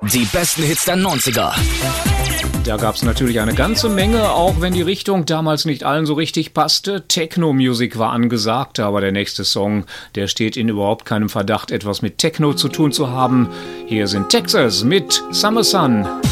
Die besten Hits der 90er. Da gab es natürlich eine ganze Menge, auch wenn die Richtung damals nicht allen so richtig passte. Techno-Music war angesagt, aber der nächste Song, der steht in überhaupt keinem Verdacht, etwas mit Techno zu tun zu haben. Hier sind Texas mit Summer Sun.